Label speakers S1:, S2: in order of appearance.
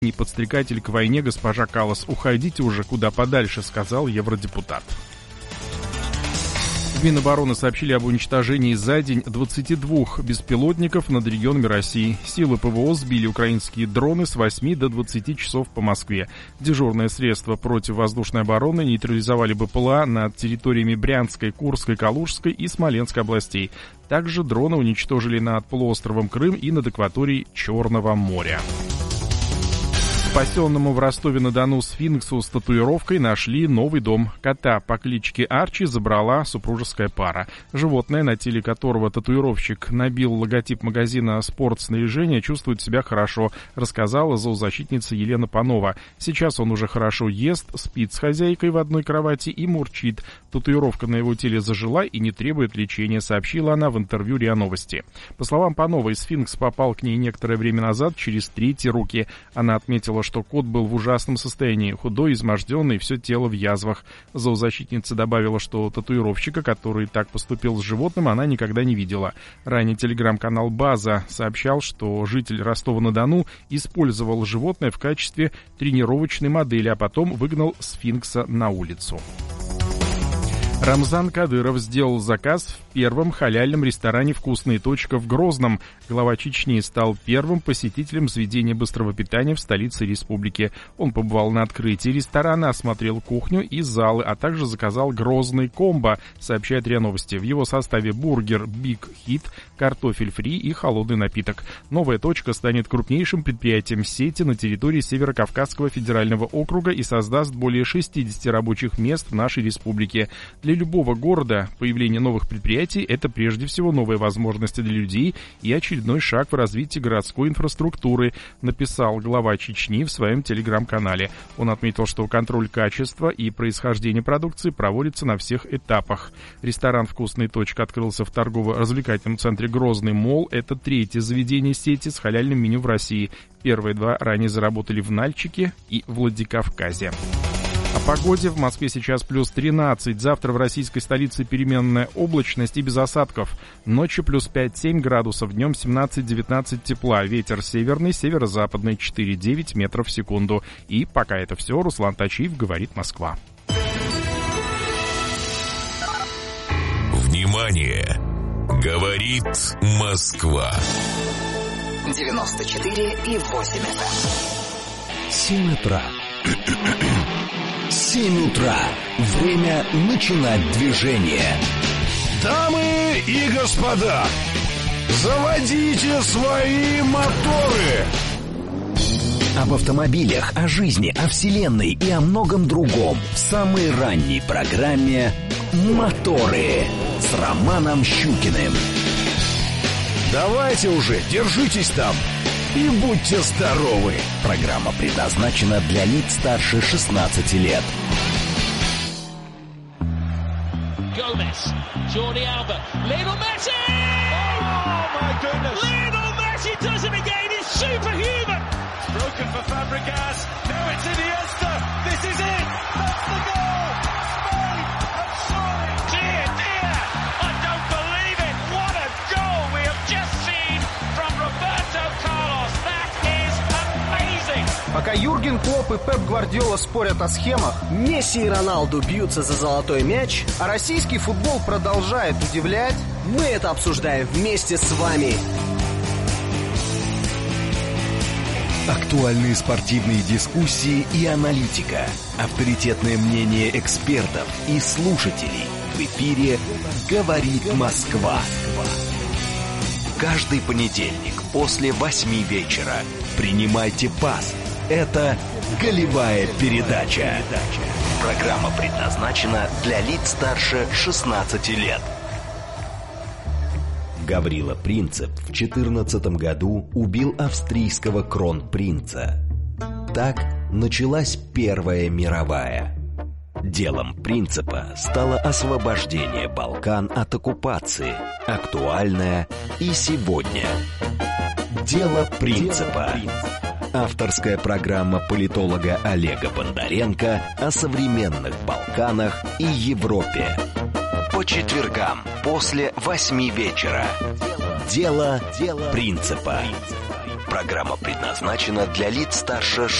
S1: подстрекатель к войне госпожа Каллас. «Уходите уже куда подальше», — сказал евродепутат. В Минобороны сообщили об уничтожении за день 22 беспилотников над регионами России. Силы ПВО сбили украинские дроны с 8 до 20 часов по Москве. Дежурные средства противовоздушной обороны нейтрализовали БПЛА над территориями Брянской, Курской, Калужской и Смоленской областей. Также дроны уничтожили над полуостровом Крым и над акваторией Черного моря. Спасенному в Ростове-на-Дону сфинксу с татуировкой нашли новый дом. Кота по кличке Арчи забрала супружеская пара. Животное, на теле которого татуировщик набил логотип магазина спортснаряжения, чувствует себя хорошо, рассказала зоозащитница Елена Панова. Сейчас он уже хорошо ест, спит с хозяйкой в одной кровати и мурчит. Татуировка на его теле зажила и не требует лечения, сообщила она в интервью РИА Новости. По словам Пановой, сфинкс попал к ней некоторое время назад через третьи руки. Она отметила, что кот был в ужасном состоянии, худой, изможденный, все тело в язвах. Зоозащитница добавила, что татуировщика, который так поступил с животным, она никогда не видела. Ранее телеграм-канал «База» сообщал, что житель Ростова-на-Дону использовал животное в качестве тренировочной модели, а потом выгнал сфинкса на улицу. Рамзан Кадыров сделал заказ в первом халяльном ресторане «Вкусная точка» в Грозном. Глава Чечни стал первым посетителем заведения быстрого питания в столице республики. Он побывал на открытии ресторана, осмотрел кухню и залы, а также заказал грозный комбо, сообщает РИА Новости. В его составе бургер «Биг Хит», картофель фри и холодный напиток. Новая точка станет крупнейшим предприятием сети на территории Северокавказского федерального округа и создаст более 60 рабочих мест в нашей республике. Для любого города появление новых предприятий – это прежде всего новые возможности для людей и очередной шаг в развитии городской инфраструктуры, написал глава Чечни в своем телеграм-канале. Он отметил, что контроль качества и происхождения продукции проводится на всех этапах. Ресторан «Вкусная точка» открылся в торгово-развлекательном центре Грозный Молл. Это третье заведение сети с халяльным меню в России. Первые два ранее заработали в Нальчике и Владикавказе. О погоде. В Москве сейчас плюс 13. Завтра в российской столице переменная облачность и без осадков. Ночью плюс 5-7 градусов, днем 17-19 тепла. Ветер северный, северо-западный 4-9 метров в секунду. И пока это все, Руслан Тачиев, говорит Москва.
S2: Внимание! Говорит Москва.
S3: 94,8 FM.
S4: 7 утра. 7 утра. Время начинать движение.
S5: Дамы и господа, заводите свои моторы.
S4: Об автомобилях, о жизни, о вселенной и о многом другом в самой ранней программе «Моторы» с Романом Щукиным.
S5: Давайте уже, держитесь там и будьте здоровы.
S4: Программа предназначена для лиц старше 16 лет.
S6: Gomez, Jordi Alba, Lionel Messi! Oh my goodness! Lionel Messi does it again, it's superhuman! Broken for Fabregas, now it's Iniesta, this is it! That's the goal! Spain have scored! Dear, dear, I don't believe it! What a goal we have just seen from Roberto Carlos! That is amazing!
S7: Пока Юрген Клопп и Пеп Гвардиола спорят о схемах, Месси и Роналду бьются за золотой мяч, а российский футбол продолжает удивлять, мы это обсуждаем вместе с вами.
S4: Актуальные спортивные дискуссии и аналитика. Авторитетное мнение экспертов и слушателей. В эфире «Говорит Москва». Каждый понедельник после 8 вечера. Принимайте пас. Это «Голевая передача». Программа предназначена для лиц старше 16 лет. Гаврила Принцип в 2014 году убил австрийского кронпринца. Так началась Первая мировая. Делом Принципа стало освобождение Балкан от оккупации, актуальное и сегодня. Дело Принципа. Авторская программа политолога Олега Бондаренко о современных Балканах и Европе. По четвергам после 8 вечера. Дело Принципа. Программа предназначена для лиц старше